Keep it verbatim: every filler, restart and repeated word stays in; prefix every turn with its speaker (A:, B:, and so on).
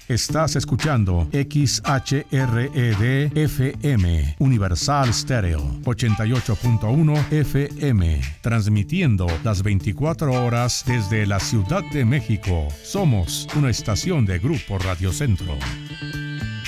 A: Estás escuchando X H R E D F M, Universal Stereo, ochenta y ocho punto uno F M, transmitiendo las veinticuatro horas desde la Ciudad de México. Somos una estación de Grupo Radio Centro.